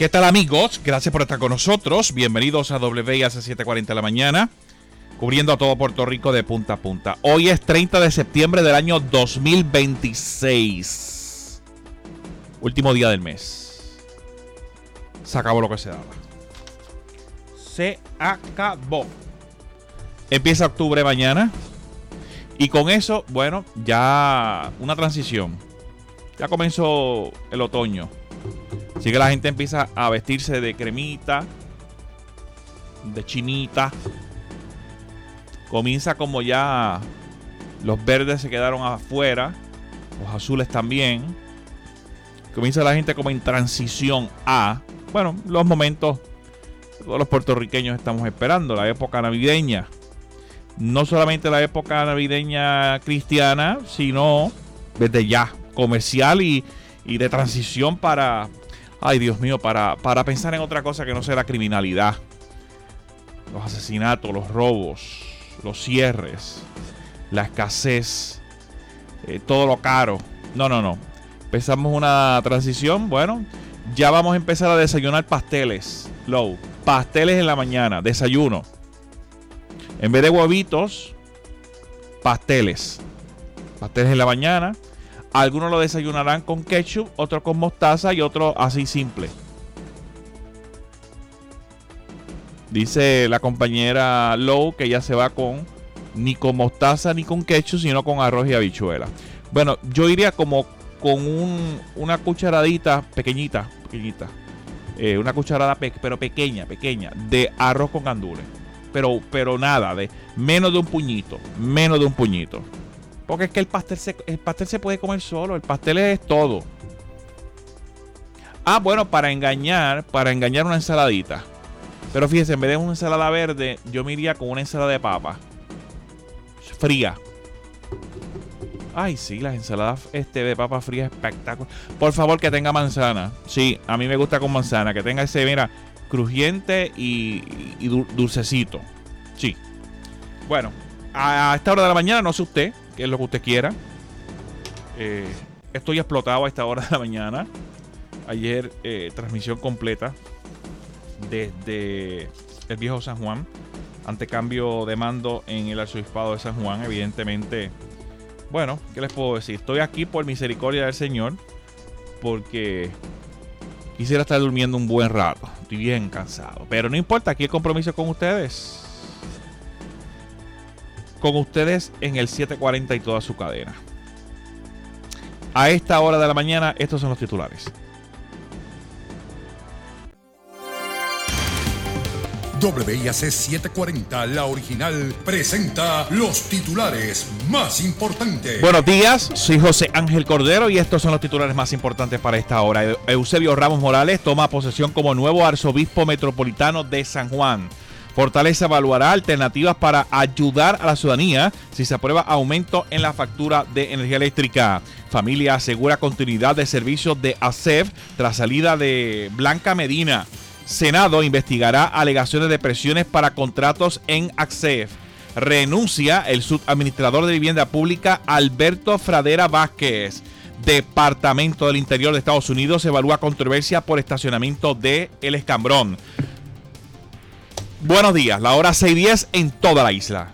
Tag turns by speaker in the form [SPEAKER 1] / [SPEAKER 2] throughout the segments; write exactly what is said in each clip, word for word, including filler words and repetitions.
[SPEAKER 1] ¿Qué tal, amigos? Gracias por estar con nosotros. Bienvenidos a W I A C siete cuarenta de la mañana, cubriendo a todo Puerto Rico de punta a punta. Hoy es treinta de septiembre del año dos mil veintiséis. Último día del mes. Se acabó lo que se daba. Se acabó. Empieza octubre mañana. Y con eso, bueno, ya una transición. Ya comenzó el otoño. Así que la gente empieza a vestirse de cremita, de chinita. Comienza como ya los verdes se quedaron afuera, los azules también. Comienza la gente como en transición a, bueno, los momentos que todos los puertorriqueños estamos esperando, la época navideña. No solamente la época navideña cristiana, sino desde ya comercial y, y de transición para... Ay, Dios mío, para, para pensar en otra cosa que no sea la criminalidad. Los asesinatos, los robos, los cierres, la escasez, eh, todo lo caro. No, no, no. Empezamos una transición. Bueno, ya vamos a empezar a desayunar pasteles. Low. Pasteles en la mañana, desayuno. En vez de huevitos, pasteles. Pasteles en la mañana. Algunos lo desayunarán con ketchup, otros con mostaza y otros así simple. Dice la compañera Low que ella se va con ni con mostaza ni con ketchup, sino con arroz y habichuela. Bueno, yo iría como con un, una cucharadita pequeñita, pequeñita. Eh, una cucharada pe pero pequeña, pequeña, de arroz con gandules. Pero, pero nada, de menos de un puñito, menos de un puñito. Porque es que el pastel, se, el pastel se puede comer solo. El pastel es todo. Ah, bueno, para engañar, para engañar una ensaladita. Pero fíjense, en vez de una ensalada verde, yo me iría con una ensalada de papa. Fría. Ay, sí, las ensaladas este, de papa fría es espectacular. Por favor, que tenga manzana. Sí, a mí me gusta con manzana. Que tenga ese, mira, crujiente y, y dulcecito. Sí. Bueno, a esta hora de la mañana, no sé usted, que es lo que usted quiera. Eh, estoy explotado a esta hora de la mañana. Ayer, eh, transmisión completa desde el viejo San Juan, ante cambio de mando en el arzobispado de San Juan. Evidentemente, bueno, ¿qué les puedo decir? Estoy aquí por misericordia del Señor, porque quisiera estar durmiendo un buen rato. Estoy bien cansado, pero no importa, aquí el compromiso con ustedes. Con ustedes en el siete cuarenta y toda su cadena. A esta hora de la mañana, estos son los titulares.
[SPEAKER 2] W I A C siete cuarenta, la original, presenta los titulares más importantes.
[SPEAKER 1] Buenos días, soy José Ángel Cordero y estos son los titulares más importantes para esta hora. Eusebio Ramos Morales toma posesión como nuevo arzobispo metropolitano de San Juan. Fortaleza evaluará alternativas para ayudar a la ciudadanía si se aprueba aumento en la factura de energía eléctrica. Familia asegura continuidad de servicios de A S E F tras salida de Blanca Medina. Senado investigará alegaciones de presiones para contratos en A S E F. Renuncia el subadministrador de vivienda pública Alberto Fradera Vázquez. Departamento del Interior de Estados Unidos evalúa controversia por estacionamiento de El Escambrón. Buenos días, la hora seis y diez en toda la isla.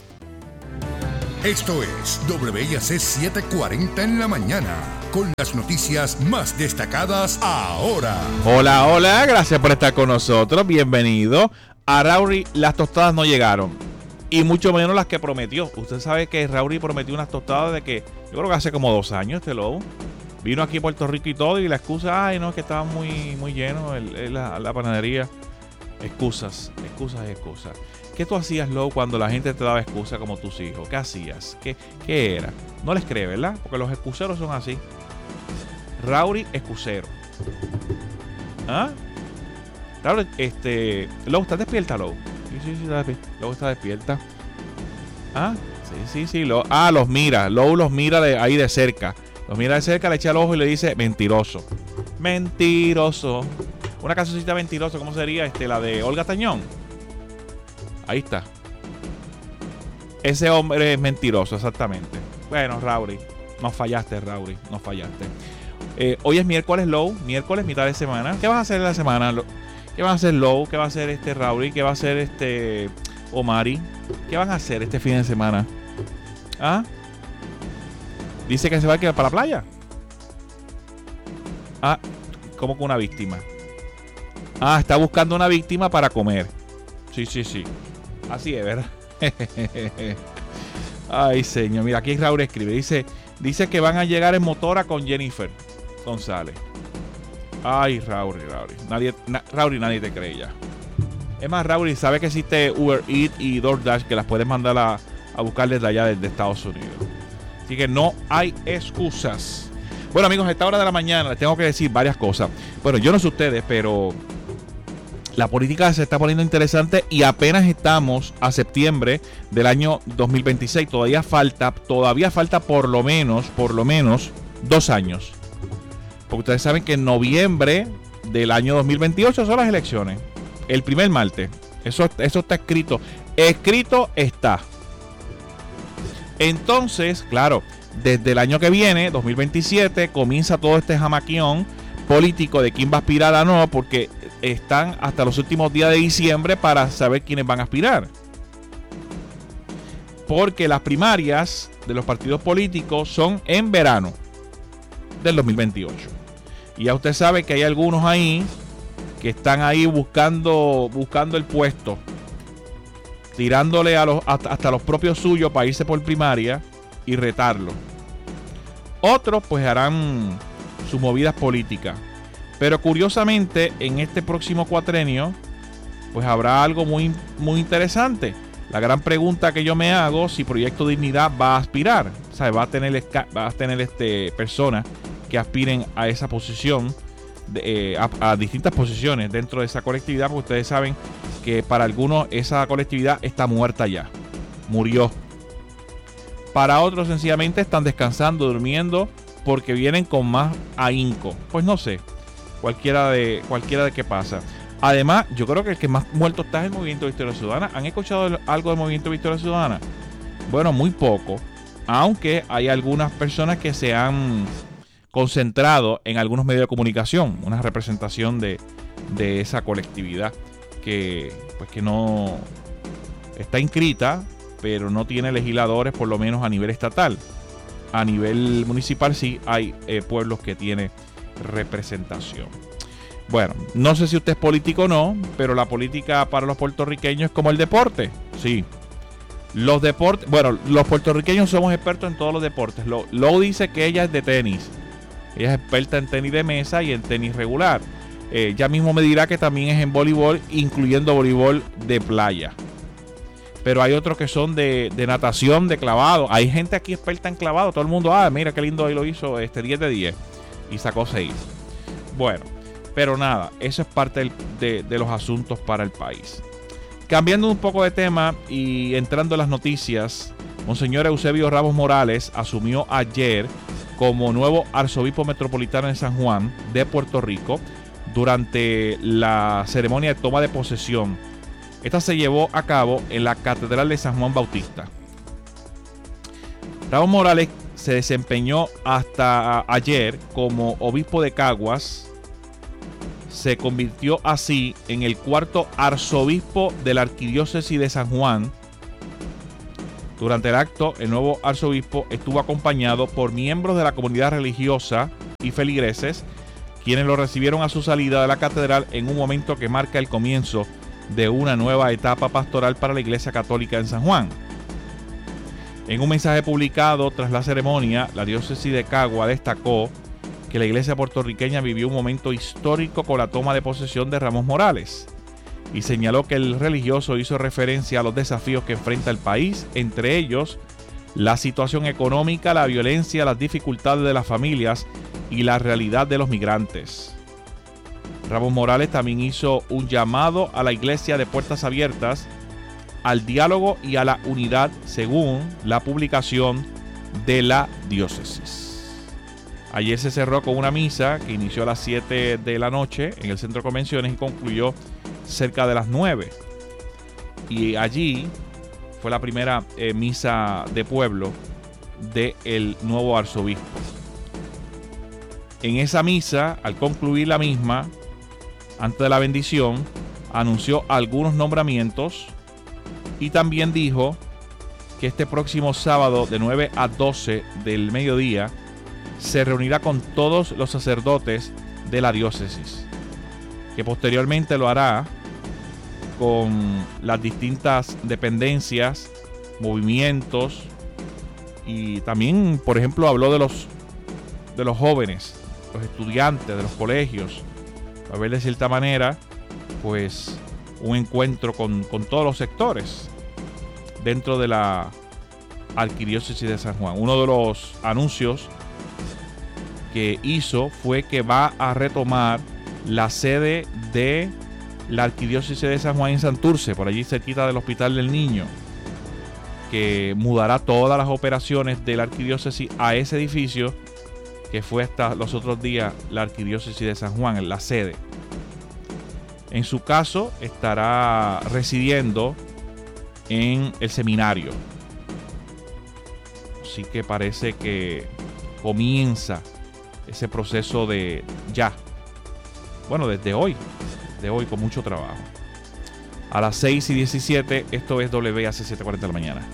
[SPEAKER 2] Esto es W I A C siete cuarenta en la mañana, con las noticias más destacadas ahora.
[SPEAKER 1] Hola, hola, gracias por estar con nosotros, bienvenido. A Rauri las tostadas no llegaron, y mucho menos las que prometió. Usted sabe que Rauri prometió unas tostadas de que, yo creo que hace como dos años este lobo. Vino aquí a Puerto Rico y todo, y la excusa, ay no, que estaba muy, muy lleno el, el, la, la panadería. Excusas, excusas y excusas. ¿Qué tú hacías, Low, cuando la gente te daba excusa como tus hijos? ¿Qué hacías? ¿Qué, qué era? No les crees, ¿verdad? Porque los excuseros son así. Rauri, excusero. ¿Ah? Rauri, este... Low, ¿estás despierta, Low? Sí, sí, sí, está despierta. Low está despierta. ¿Ah? Sí, sí, sí. Low. Ah, los mira. Low los mira de ahí de cerca. Los mira de cerca, le echa el ojo y le dice, mentiroso. Mentiroso. Una cancioncita mentirosa, ¿cómo sería? Este, la de Olga Tañón. Ahí está. Ese hombre es mentiroso, exactamente. Bueno, Rauri, nos fallaste, Rauri, nos fallaste. Eh, hoy es miércoles low, miércoles, mitad de semana. ¿Qué vas a hacer en la semana? ¿Qué va a hacer Low? ¿Qué va a hacer este Rauri? ¿Qué va a hacer este Omari? ¿Qué van a hacer este fin de semana? ¿Ah? Dice que se va a quedar para la playa. Ah, como con una víctima. Ah, está buscando una víctima para comer. Sí, sí, sí. Así es, ¿verdad? Ay, señor. Mira, aquí Raúl escribe. Dice, dice que van a llegar en motora con Jennifer González. Ay, Raúl, Raúl. Nadie, na, Raúl, nadie te cree ya. Es más, Raúl, sabe que existe Uber Eats y DoorDash que las puedes mandar a, a buscar desde allá, desde Estados Unidos. Así que no hay excusas. Bueno, amigos, a esta hora de la mañana les tengo que decir varias cosas. Bueno, yo no sé ustedes, pero la política se está poniendo interesante y apenas estamos a septiembre del año dos mil veintiséis. Todavía falta, todavía falta por lo menos, por lo menos dos años. Porque ustedes saben que en noviembre del año dos mil veintiocho son las elecciones. El primer martes. Eso, eso está escrito. Escrito está. Entonces, claro, desde el año que viene, dos mil veintisiete, comienza todo este jamaquión político de quién va a aspirar a no, porque están hasta los últimos días de diciembre para saber quiénes van a aspirar. Porque las primarias de los partidos políticos son en verano del dos mil veintiocho. Y ya usted sabe que hay algunos ahí que están ahí buscando, buscando el puesto, tirándole a los, hasta, hasta los propios suyos para irse por primaria y retarlo. Otros pues harán sus movidas políticas. Pero curiosamente en este próximo cuatrenio pues habrá algo muy, muy interesante. La gran pregunta que yo me hago, si Proyecto Dignidad va a aspirar, o sea, va a tener, va a tener este, personas que aspiren a esa posición, de, eh, a, a distintas posiciones dentro de esa colectividad, porque ustedes saben que para algunos esa colectividad está muerta ya, murió. Para otros sencillamente están descansando, durmiendo, porque vienen con más ahínco. Pues no sé, cualquiera de, cualquiera de qué pasa. Además, yo creo que el que más muerto está es el Movimiento Victoria Ciudadana. ¿Han escuchado algo del Movimiento Victoria Ciudadana? Bueno, muy poco, aunque hay algunas personas que se han concentrado en algunos medios de comunicación, una representación de, de esa colectividad que, pues que no está inscrita, pero no tiene legisladores, por lo menos a nivel estatal. A nivel municipal sí hay eh, pueblos que tienen representación. Bueno, no sé si usted es político o no, pero la política para los puertorriqueños es como el deporte. Sí. Los deportes, bueno, los puertorriqueños somos expertos en todos los deportes. Lo, lo dice que ella es de tenis. Ella es experta en tenis de mesa y en tenis regular. Eh, ya mismo me dirá que también es en voleibol, incluyendo voleibol de playa. Pero hay otros que son de, de natación, de clavado. Hay gente aquí experta en clavado. Todo el mundo, ah, mira qué lindo ahí lo hizo, este diez de diez. Y sacó seis. Bueno, pero nada, eso es parte del, de, de los asuntos para el país. Cambiando un poco de tema y entrando en las noticias, Monseñor Eusebio Ramos Morales asumió ayer como nuevo arzobispo metropolitano de San Juan de Puerto Rico durante la ceremonia de toma de posesión. Esta se llevó a cabo en la Catedral de San Juan Bautista. Ramos Morales se desempeñó hasta ayer como obispo de Caguas. Se convirtió así en el cuarto arzobispo de la Arquidiócesis de San Juan. Durante el acto, el nuevo arzobispo estuvo acompañado por miembros de la comunidad religiosa y feligreses, quienes lo recibieron a su salida de la catedral en un momento que marca el comienzo de una nueva etapa pastoral para la Iglesia Católica en San Juan. En un mensaje publicado tras la ceremonia, la diócesis de Cagua destacó que la Iglesia puertorriqueña vivió un momento histórico con la toma de posesión de Ramos Morales y señaló que el religioso hizo referencia a los desafíos que enfrenta el país, entre ellos la situación económica, la violencia, las dificultades de las familias y la realidad de los migrantes. Ramos Morales también hizo un llamado a la Iglesia de puertas abiertas, al diálogo y a la unidad, según la publicación de la diócesis. Ayer se cerró con una misa que inició a las siete de la noche en el Centro de Convenciones y concluyó cerca de las nueve. Y allí fue la primera eh, misa de pueblo del nuevo arzobispo. En esa misa, al concluir la misma, antes de la bendición, anunció algunos nombramientos y también dijo que este próximo sábado de nueve a doce del mediodía se reunirá con todos los sacerdotes de la diócesis, que posteriormente lo hará con las distintas dependencias, movimientos, y también, por ejemplo, habló de los de los jóvenes, los estudiantes de los colegios, a ver de cierta manera, pues un encuentro con, con todos los sectores dentro de la Arquidiócesis de San Juan. Uno de los anuncios que hizo fue que va a retomar la sede de la Arquidiócesis de San Juan en Santurce, por allí cerquita del Hospital del Niño, que mudará todas las operaciones de la Arquidiócesis a ese edificio que fue hasta los otros días la Arquidiócesis de San Juan, en la sede. En su caso, estará residiendo en el seminario. Así que parece que comienza ese proceso de ya. Bueno, desde hoy. De hoy con mucho trabajo. A las seis y diecisiete, esto es W A C setecientos cuarenta de la mañana.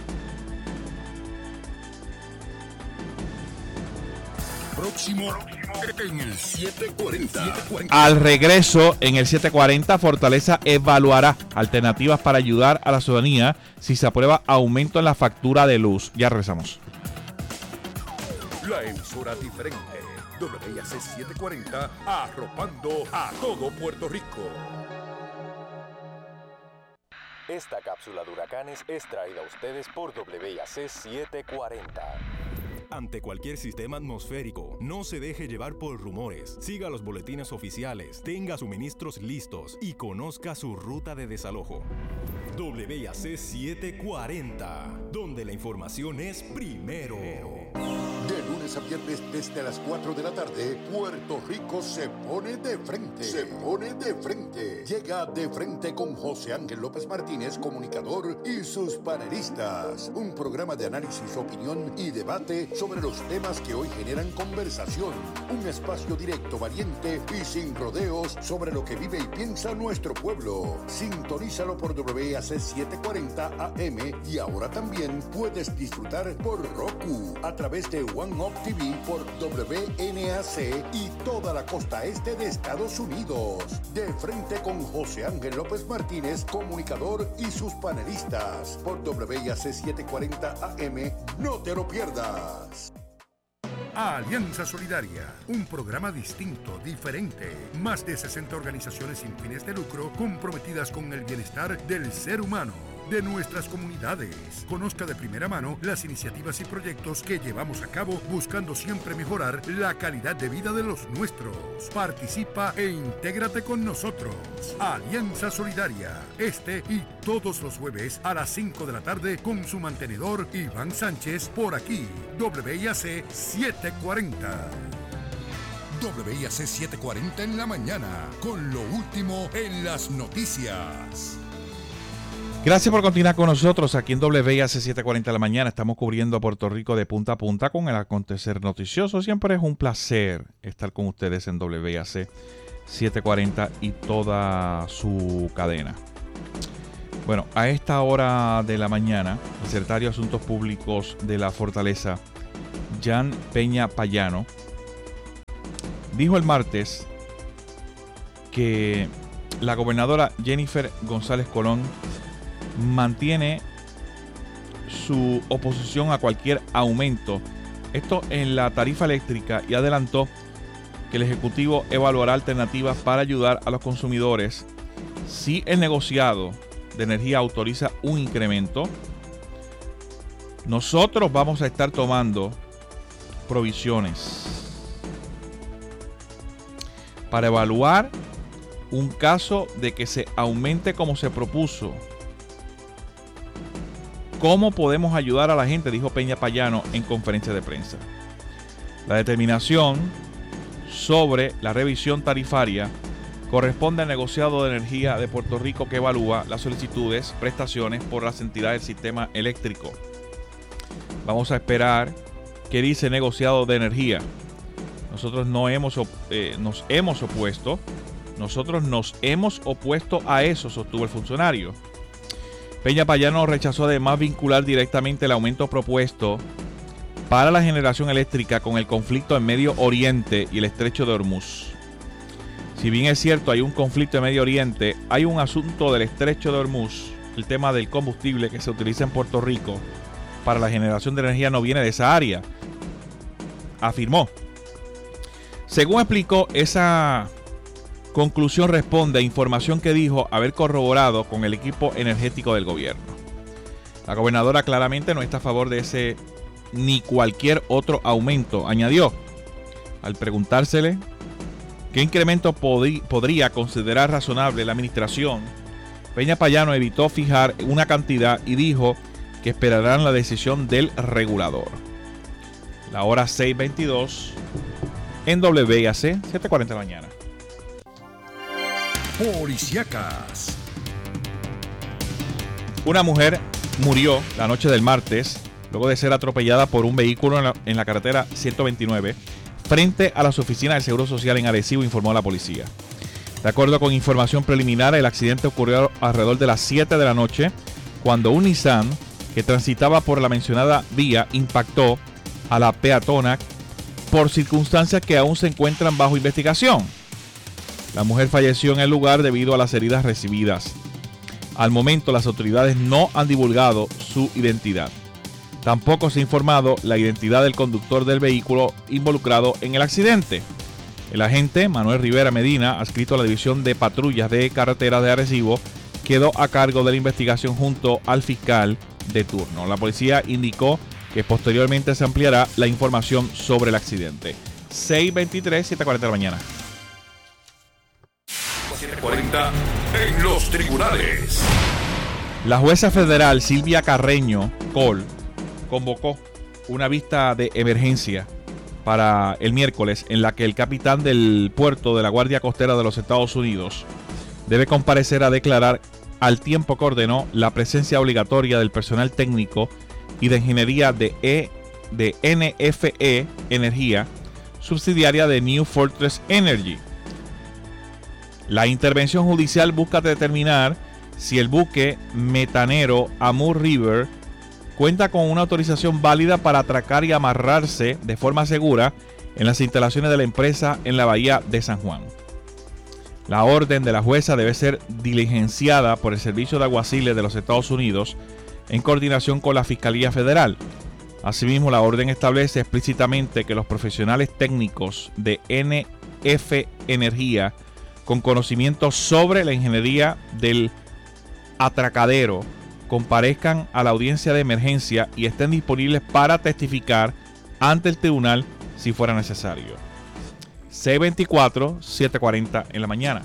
[SPEAKER 2] Próximo en el setecientos cuarenta.
[SPEAKER 1] Al regreso, en el setecientos cuarenta, Fortaleza evaluará alternativas para ayudar a la ciudadanía si se aprueba aumento en la factura de luz. Ya regresamos.
[SPEAKER 2] La emisora diferente. W A C setecientos cuarenta, arropando a todo Puerto Rico.
[SPEAKER 3] Esta cápsula de huracanes es traída a ustedes por W A C setecientos cuarenta.
[SPEAKER 4] Ante cualquier sistema atmosférico, no se deje llevar por rumores. Siga los boletines oficiales, tenga suministros listos y conozca su ruta de desalojo. W A C setecientos cuarenta, donde la información es primero.
[SPEAKER 2] De lunes a viernes desde las cuatro de la tarde, Puerto Rico se pone de frente. Se pone de frente. Llega De Frente con José Ángel López Martínez, comunicador, y sus panelistas. Un programa de análisis, opinión y debate sobre los temas que hoy generan conversación. Un espacio directo, valiente y sin rodeos sobre lo que vive y piensa nuestro pueblo. Sintonízalo por W A C setecientos cuarenta A M y ahora también puedes disfrutar por Roku a través de One Up T V por W N A C y toda la costa este de Estados Unidos. De Frente con José Ángel López Martínez, comunicador, y sus panelistas por W A C setecientos cuarenta A M. No te lo pierdas. Alianza Solidaria, un programa distinto, diferente. Más de sesenta organizaciones sin fines de lucro comprometidas con el bienestar del ser humano, de nuestras comunidades. Conozca de primera mano las iniciativas y proyectos que llevamos a cabo buscando siempre mejorar la calidad de vida de los nuestros. Participa e intégrate con nosotros. Alianza Solidaria, este y todos los jueves a las cinco de la tarde con su mantenedor Iván Sánchez por aquí, W A C setecientos cuarenta. W A C setecientos cuarenta en la mañana, con lo último en las noticias.
[SPEAKER 1] Gracias por continuar con nosotros aquí en W A C setecientos cuarenta de la mañana. Estamos cubriendo a Puerto Rico de punta a punta con el acontecer noticioso. Siempre es un placer estar con ustedes en W A C setecientos cuarenta y toda su cadena. Bueno, a esta hora de la mañana, el secretario de Asuntos Públicos de la Fortaleza, Jan Peña Payano, dijo el martes que la gobernadora Jennifer González Colón mantiene su oposición a cualquier aumento, esto en la tarifa eléctrica, y adelantó que el Ejecutivo evaluará alternativas para ayudar a los consumidores si el negociado de energía autoriza un incremento. Nosotros vamos a estar tomando provisiones para evaluar un caso de que se aumente como se propuso. ¿Cómo podemos ayudar a la gente?, dijo Peña Payano en conferencia de prensa. La determinación sobre la revisión tarifaria corresponde al negociado de energía de Puerto Rico, que evalúa las solicitudes, prestaciones por las entidades del sistema eléctrico. Vamos a esperar qué dice el negociado de energía. Nosotros no hemos, eh, nos hemos opuesto. Nosotros nos hemos opuesto a eso, sostuvo el funcionario. Peña Payano rechazó además vincular directamente el aumento propuesto para la generación eléctrica con el conflicto en Medio Oriente y el Estrecho de Hormuz. Si bien es cierto, hay un conflicto en Medio Oriente, hay un asunto del Estrecho de Hormuz. El tema del combustible que se utiliza en Puerto Rico para la generación de energía no viene de esa área, afirmó. Según explicó, esa conclusión responde a información que dijo haber corroborado con el equipo energético del gobierno. La gobernadora claramente no está a favor de ese ni cualquier otro aumento, añadió. Al preguntársele qué incremento pod- podría considerar razonable la administración, Peña Payano evitó fijar una cantidad y dijo que esperarán la decisión del regulador. La hora seis veintidós en W I A C, siete cuarenta de la mañana.
[SPEAKER 2] Policíacas.
[SPEAKER 1] Una mujer murió la noche del martes luego de ser atropellada por un vehículo en la, en la carretera ciento veintinueve frente a las oficinas del Seguro Social en Arecibo, informó la policía. De acuerdo con información preliminar, el accidente ocurrió alrededor de las siete de la noche cuando un Nissan que transitaba por la mencionada vía impactó a la peatona por circunstancias que aún se encuentran bajo investigación. La mujer falleció en el lugar debido a las heridas recibidas. Al momento, las autoridades no han divulgado su identidad. Tampoco se ha informado la identidad del conductor del vehículo involucrado en el accidente. El agente Manuel Rivera Medina, adscrito a la División de Patrullas de Carreteras de Arecibo, quedó a cargo de la investigación junto al fiscal de turno. La policía indicó que posteriormente se ampliará la información sobre el accidente. seis veintitrés, siete cuarenta de la mañana.
[SPEAKER 2] siete cuarenta en los tribunales.
[SPEAKER 1] La jueza federal Silvia Carreño Cole convocó una vista de emergencia para el miércoles en la que el capitán del puerto de la Guardia Costera de los Estados Unidos debe comparecer a declarar, al tiempo que ordenó la presencia obligatoria del personal técnico y de ingeniería de, e, de N F E Energía, subsidiaria de New Fortress Energy. La intervención judicial busca determinar si el buque metanero Amur River cuenta con una autorización válida para atracar y amarrarse de forma segura en las instalaciones de la empresa en la bahía de San Juan. La orden de la jueza debe ser diligenciada por el Servicio de Alguaciles de los Estados Unidos en coordinación con la Fiscalía Federal. Asimismo, la orden establece explícitamente que los profesionales técnicos de N F Energía con conocimiento sobre la ingeniería del atracadero comparezcan a la audiencia de emergencia y estén disponibles para testificar ante el tribunal si fuera necesario. seis veinticuatro, siete cuarenta en la mañana.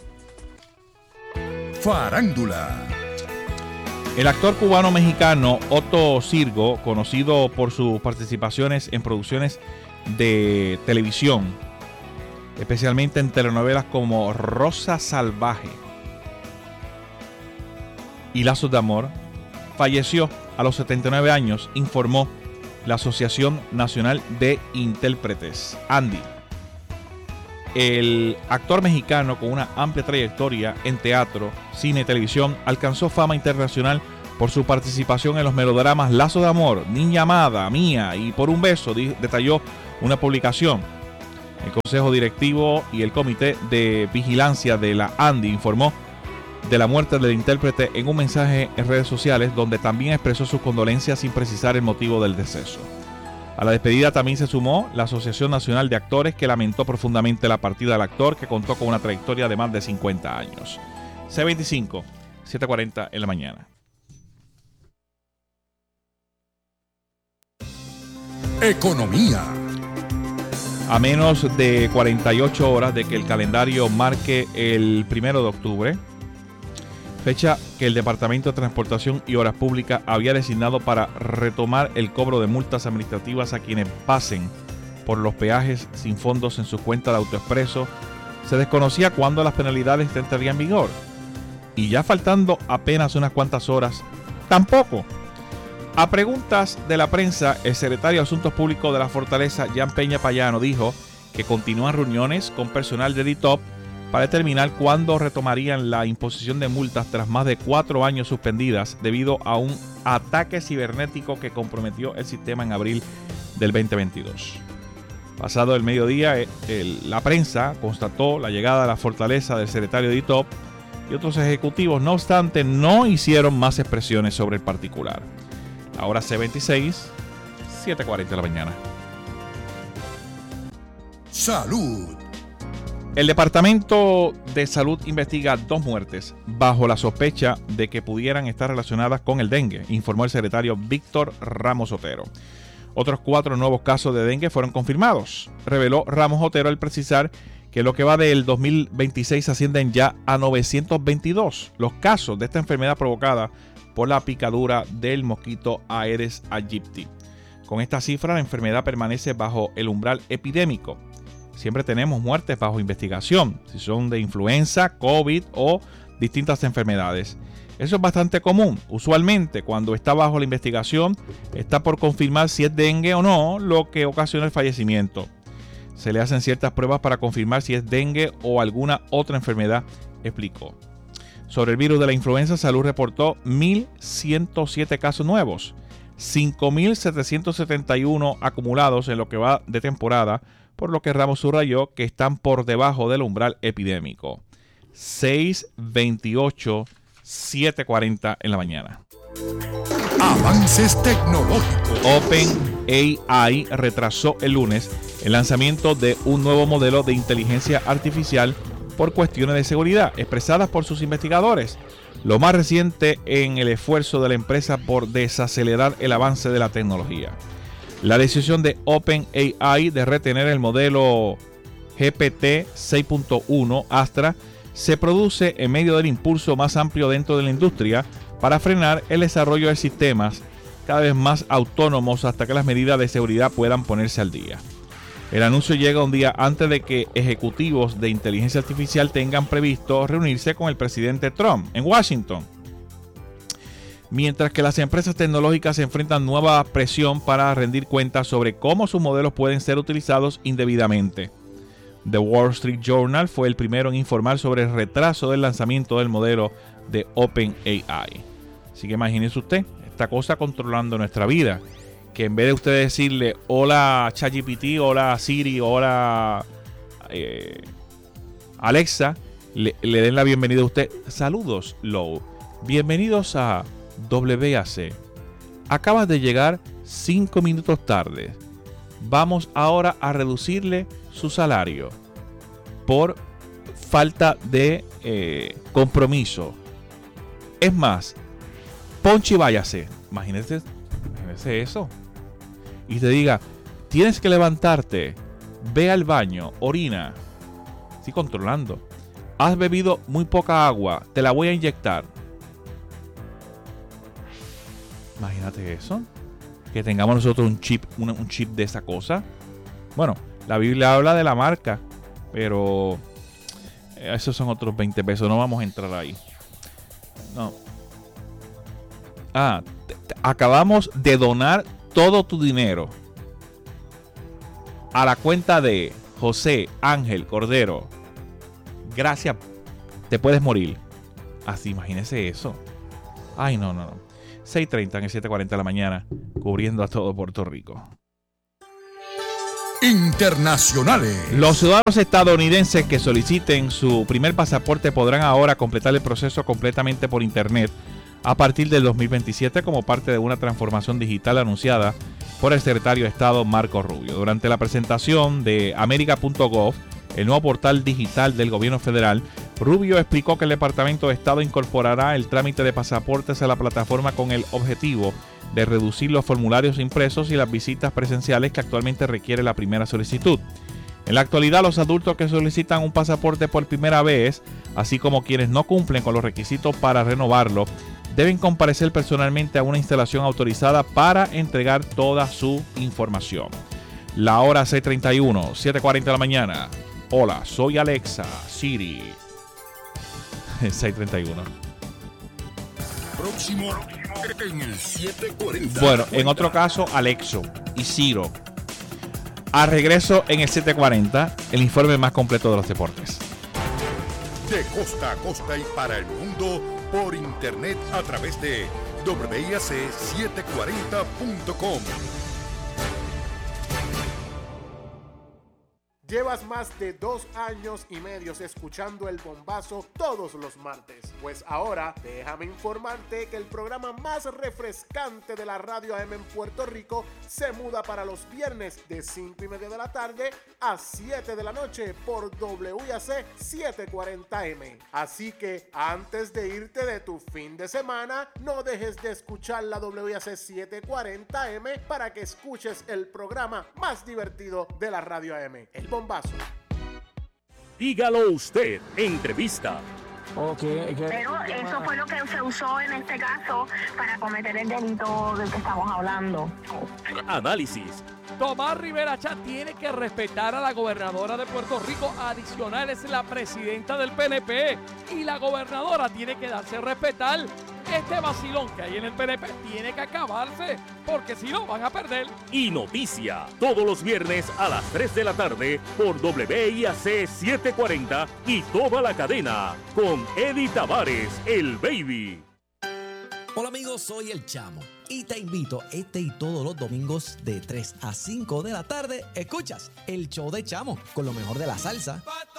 [SPEAKER 2] Farándula.
[SPEAKER 1] El actor cubano-mexicano Otto Sirgo, conocido por sus participaciones en producciones de televisión, especialmente en telenovelas como Rosa Salvaje y Lazos de Amor, falleció a los setenta y nueve años, informó la Asociación Nacional de Intérpretes, ANDI. El actor mexicano, con una amplia trayectoria en teatro, cine y televisión, alcanzó fama internacional por su participación en los melodramas Lazo de Amor, Niña Amada, Mía y Por un Beso, detalló una publicación. El Consejo Directivo y el Comité de Vigilancia de la ANDI informó de la muerte del intérprete en un mensaje en redes sociales, donde también expresó sus condolencias sin precisar el motivo del deceso. A la despedida también se sumó la Asociación Nacional de Actores, que lamentó profundamente la partida del actor, que contó con una trayectoria de más de cincuenta años. C veinticinco, siete cuarenta en la mañana.
[SPEAKER 2] Economía.
[SPEAKER 1] A menos de cuarenta y ocho horas de que el calendario marque el primero de octubre, fecha que el Departamento de Transportación y Obras Públicas había designado para retomar el cobro de multas administrativas a quienes pasen por los peajes sin fondos en su cuenta de AutoExpreso, se desconocía cuándo las penalidades entrarían en vigor. Y ya faltando apenas unas cuantas horas, tampoco. A preguntas de la prensa, el secretario de Asuntos Públicos de la Fortaleza, Jan Peña Payano, dijo que continúan reuniones con personal de D T O P para determinar cuándo retomarían la imposición de multas tras más de cuatro años suspendidas debido a un ataque cibernético que comprometió el sistema en abril del veinte veintidós. Pasado el mediodía, el, la prensa constató la llegada a la fortaleza del secretario de D T O P y otros ejecutivos. No obstante, no hicieron más expresiones sobre el particular. Ahora C veintiséis, siete cuarenta de la mañana.
[SPEAKER 2] Salud.
[SPEAKER 1] El Departamento de Salud investiga dos muertes bajo la sospecha de que pudieran estar relacionadas con el dengue, informó el secretario Víctor Ramos Otero. Otros cuatro nuevos casos de dengue fueron confirmados, reveló Ramos Otero al precisar que lo que va del dos mil veintiséis ascienden ya a novecientos veintidós los casos de esta enfermedad provocada por la picadura del mosquito Aedes aegypti. Con esta cifra, la enfermedad permanece bajo el umbral epidémico. Siempre tenemos muertes bajo investigación, si son de influenza, COVID o distintas enfermedades. Eso es bastante común. Usualmente, cuando está bajo la investigación, está por confirmar si es dengue o no, lo que ocasiona el fallecimiento. Se le hacen ciertas pruebas para confirmar si es dengue o alguna otra enfermedad, explicó. Sobre el virus de la influenza, Salud reportó mil ciento siete casos nuevos, cinco mil setecientos setenta y uno acumulados en lo que va de temporada, por lo que Ramos subrayó que están por debajo del umbral epidémico. seis veintiocho, siete cuarenta en la mañana.
[SPEAKER 2] Avances tecnológicos.
[SPEAKER 1] OpenAI retrasó el lunes el lanzamiento de un nuevo modelo de inteligencia artificial por cuestiones de seguridad expresadas por sus investigadores. Lo más reciente en el esfuerzo de la empresa por desacelerar el avance de la tecnología. La decisión de OpenAI de retener el modelo G P T seis punto uno Astra se produce en medio del impulso más amplio dentro de la industria para frenar el desarrollo de sistemas cada vez más autónomos hasta que las medidas de seguridad puedan ponerse al día. El anuncio llega un día antes de que ejecutivos de inteligencia artificial tengan previsto reunirse con el presidente Trump en Washington. Mientras que las empresas tecnológicas se enfrentan nueva presión para rendir cuentas sobre cómo sus modelos pueden ser utilizados indebidamente. The Wall Street Journal fue el primero en informar sobre el retraso del lanzamiento del modelo de OpenAI. Así que imagínese usted, esta cosa controlando nuestra vida, que en vez de usted decirle hola ChatGPT, hola Siri, hola eh, Alexa, le, le den la bienvenida a usted. Saludos, Low. Bienvenidos a W A C. Acabas de llegar cinco minutos tarde. Vamos ahora a reducirle su salario por falta de eh, compromiso. Es más, ponche y váyase. Imagínese, imagínese eso. Y te diga, tienes que levantarte, ve al baño, orina. Estoy controlando. Has bebido muy poca agua, te la voy a inyectar. Imagínate eso. Que tengamos nosotros un chip, un, un chip de esa cosa. Bueno, la Biblia habla de la marca, pero esos son otros veinte pesos. No vamos a entrar ahí. No. Ah, te, te, acabamos de donar todo tu dinero a la cuenta de José Ángel Cordero. Gracias. Te puedes morir. Así, imagínese eso. Ay, no, no, no. seis treinta en el siete cuarenta de la mañana, cubriendo a todo Puerto Rico.
[SPEAKER 2] Internacionales.
[SPEAKER 1] Los ciudadanos estadounidenses que soliciten su primer pasaporte podrán ahora completar el proceso completamente por internet a partir del dos mil veintisiete como parte de una transformación digital anunciada por el secretario de Estado Marco Rubio. Durante la presentación de America punto gov, el nuevo portal digital del gobierno federal, Rubio explicó que el Departamento de Estado incorporará el trámite de pasaportes a la plataforma con el objetivo de reducir los formularios impresos y las visitas presenciales que actualmente requiere la primera solicitud. En la actualidad, los adultos que solicitan un pasaporte por primera vez, así como quienes no cumplen con los requisitos para renovarlo, deben comparecer personalmente a una instalación autorizada para entregar toda su información. La hora seis treinta y uno, siete cuarenta de la mañana. Hola, soy Alexa, Siri. seis treinta y uno.
[SPEAKER 2] Próximo en el siete cuarenta.
[SPEAKER 1] Bueno, en otro caso, Alexo y Ciro. A regreso en el siete cuarenta, el informe más completo de los deportes.
[SPEAKER 2] De costa a costa y para el mundo por internet a través de doble i a ce setecientos cuarenta punto com.
[SPEAKER 5] Llevas más de dos años y medio escuchando El Bombazo todos los martes. Pues ahora déjame informarte que el programa más refrescante de la radio A M en Puerto Rico se muda para los viernes de cinco y media de la tarde a siete de la noche por doble i a ce setecientos cuarenta eme. Así que antes de irte de tu fin de semana, no dejes de escuchar la doble i a ce setecientos cuarenta eme para que escuches el programa más divertido de la radio A M. El Bombazo.
[SPEAKER 6] Dígalo usted, entrevista.
[SPEAKER 7] Okay, okay. Pero eso fue lo que se usó en este caso para cometer el delito del que estamos hablando.
[SPEAKER 6] Análisis.
[SPEAKER 8] Tomás Rivera Chat tiene que respetar a la gobernadora de Puerto Rico. Adicional, es la presidenta del P N P y la gobernadora tiene que darse a respetar. Este vacilón que hay en el P N P tiene que acabarse, porque si no van a perder.
[SPEAKER 6] Y noticia, todos los viernes a las tres de la tarde por doble i a ce setecientos cuarenta y toda la cadena con Eddie Tavares, el Baby.
[SPEAKER 9] Hola amigos, soy El Chamo y te invito este y todos los domingos de tres a cinco de la tarde. Escuchas el show de Chamo con lo mejor de la salsa,